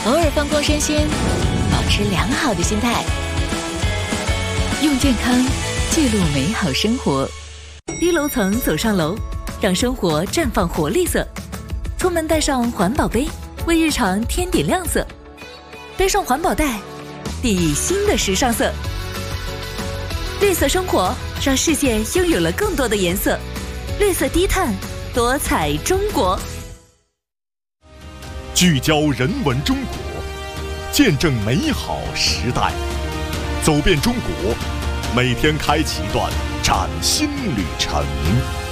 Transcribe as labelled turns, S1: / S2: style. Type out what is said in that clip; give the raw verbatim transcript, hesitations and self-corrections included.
S1: 偶尔放空身心，保持良好的心态，用健康记录美好生活。低楼层走上楼，让生活绽放活力色。出门带上环保杯，为日常添点亮色。背上环保袋，定义新的时尚色。绿色生活，让世界拥有了更多的颜色。绿色低碳，多彩中国。
S2: 聚焦人文中国，见证美好时代，走遍中国，每天开启一段崭新旅程。